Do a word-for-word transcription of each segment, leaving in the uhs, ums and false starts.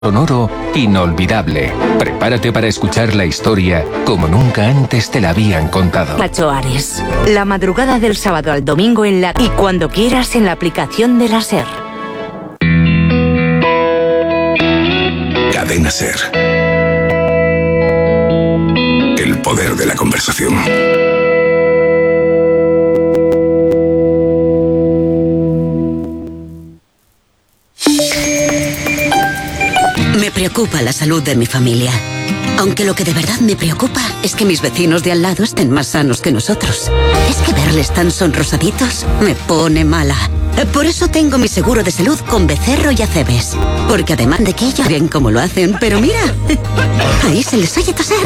Sonoro inolvidable. Prepárate para escuchar la historia como nunca antes te la habían contado. Nacho Ares, la madrugada del sábado al domingo en la... y cuando quieras en la aplicación de la SER. Cadena SER. El poder de la conversación. Me preocupa la salud de mi familia. Aunque lo que de verdad me preocupa es que mis vecinos de al lado estén más sanos que nosotros. Es que verles tan sonrosaditos me pone mala. Por eso tengo mi seguro de salud con Becerro y Acebes. Porque además de que ellos ven cómo lo hacen, pero mira, ahí se les oye toser.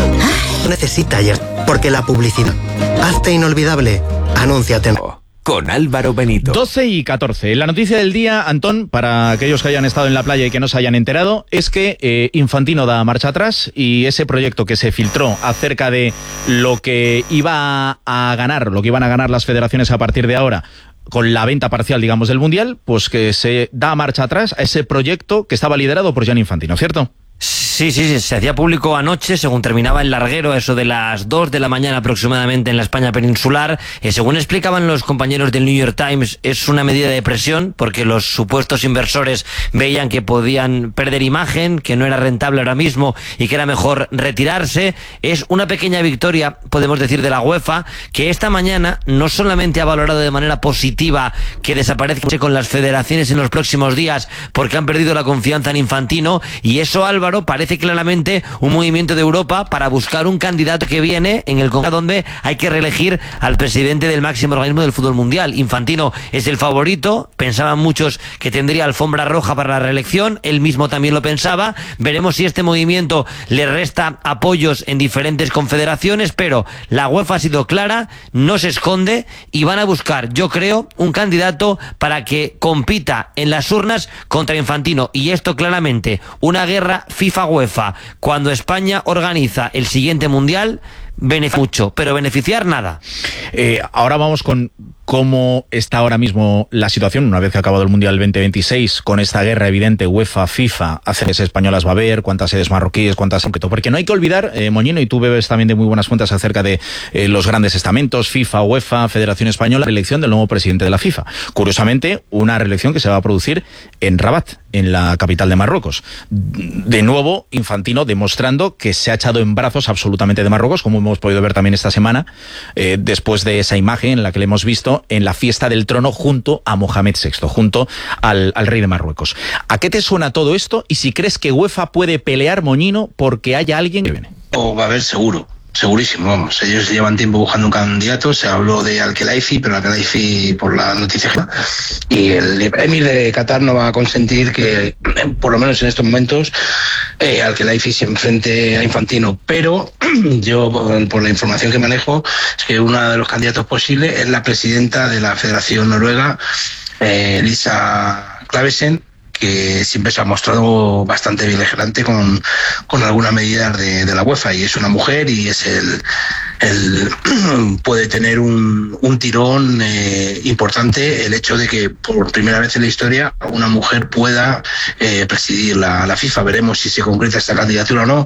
Ay. Necesita ayer, porque la publicidad. Hazte inolvidable. Anúnciate. Con Álvaro Benito. doce y catorce. La noticia del día, Antón, para aquellos que hayan estado en la playa y que no se hayan enterado, es que eh, Infantino da marcha atrás y ese proyecto que se filtró acerca de lo que iba a ganar, lo que iban a ganar las federaciones a partir de ahora, con la venta parcial, digamos, del Mundial, pues que se da marcha atrás a ese proyecto que estaba liderado por Gianni Infantino, ¿cierto? Sí, sí, sí, se hacía público anoche, según terminaba el larguero, eso de las dos de la mañana aproximadamente en la España peninsular. Eh, según explicaban los compañeros del New York Times, es una medida de presión porque los supuestos inversores veían que podían perder imagen, que no era rentable ahora mismo y que era mejor retirarse. Es una pequeña victoria, podemos decir, de la UEFA, que esta mañana no solamente ha valorado de manera positiva que desaparezca con las federaciones en los próximos días porque han perdido la confianza en Infantino, y eso, Álvaro, parece claramente un movimiento de Europa para buscar un candidato que viene en el Congreso donde hay que reelegir al presidente del máximo organismo del fútbol mundial. Infantino es el favorito, pensaban muchos que tendría alfombra roja para la reelección, él mismo también lo pensaba. Veremos si este movimiento le resta apoyos en diferentes confederaciones, pero la UEFA ha sido clara, no se esconde y van a buscar, yo creo, un candidato para que compita en las urnas contra Infantino, y esto claramente, una guerra FIFA-UEFA, cuando España organiza el siguiente Mundial, beneficia mucho, pero beneficiar nada. Eh, ahora vamos con cómo está ahora mismo la situación, una vez que ha acabado el Mundial veinte veintiséis, con esta guerra evidente UEFA-FIFA, sedes españolas va a haber, cuántas sedes marroquíes, cuántas... Porque no hay que olvidar, eh, Moñino, y tú bebes también de muy buenas fuentes acerca de eh, los grandes estamentos, FIFA, UEFA, Federación Española, la elección del nuevo presidente de la FIFA. Curiosamente, una reelección que se va a producir en Rabat, en la capital de Marruecos. De nuevo, Infantino demostrando que se ha echado en brazos absolutamente de Marruecos, como hemos podido ver también esta semana, eh, después de esa imagen en la que le hemos visto en la fiesta del trono junto a Mohamed sexto, junto al, al rey de Marruecos. ¿A qué te suena todo esto? Y si crees que UEFA puede pelear, Moñino, porque haya alguien que viene. O va a haber seguro. Segurísimo, vamos. Ellos llevan tiempo buscando un candidato. Se habló de Al-Khelaifi, pero Al-Khelaifi, por la noticia, y el emir de Qatar no va a consentir que, por lo menos en estos momentos, eh, Al-Khelaifi se enfrente a Infantino. Pero yo, por la información que manejo, es que uno de los candidatos posibles es la presidenta de la Federación Noruega, eh, Lisa Clavesen, que siempre se ha mostrado bastante beligerante con, con algunas medidas de, de la UEFA, y es una mujer y es el, el puede tener un, un tirón eh, importante el hecho de que por primera vez en la historia una mujer pueda eh, presidir la, la FIFA. Veremos si se concreta esta candidatura o no,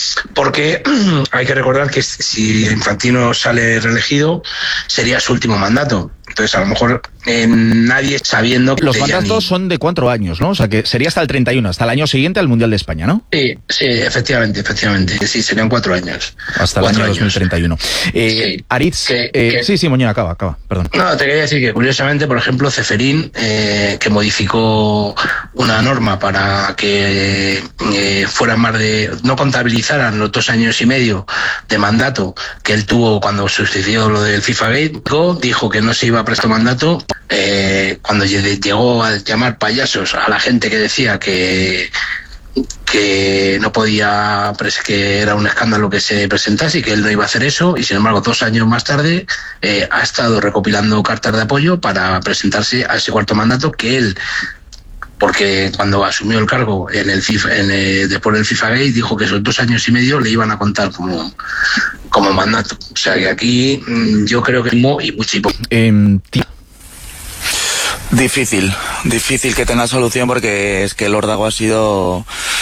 porque hay que recordar que si Infantino sale reelegido sería su último mandato. Entonces, a lo mejor eh, nadie sabiendo... Los mandatos son de cuatro años, ¿no? O sea, que sería hasta el treinta y uno, hasta el año siguiente al Mundial de España, ¿no? Sí, sí, efectivamente, efectivamente. Sí, serían cuatro años. Hasta el año dos mil treinta y uno. Eh, sí, Aritz, que, eh, que, sí, sí, Moñón, acaba, acaba, perdón. No, te quería decir que, curiosamente, por ejemplo, Ceferín, eh, que modificó una norma para que eh, fueran más de... no contabilizaran los dos años y medio de mandato que él tuvo cuando sucedió lo del FIFA Gate, dijo que no se iba a prestar mandato. Eh, cuando llegó a llamar payasos a la gente que decía que que no podía, que era un escándalo que se presentase y que él no iba a hacer eso, y sin embargo dos años más tarde eh, ha estado recopilando cartas de apoyo para presentarse a ese cuarto mandato que él, porque cuando asumió el cargo en el FIFA, en el, después del FIFA Gate, dijo que esos dos años y medio le iban a contar como, como mandato. O sea que aquí yo creo que y mucho. Eh, Difícil, difícil que tenga solución porque es que el órdago ha sido